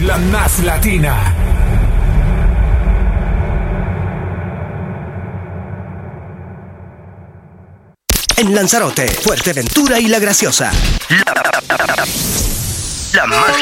La más latina. En Lanzarote, Fuerteventura y La Graciosa. La más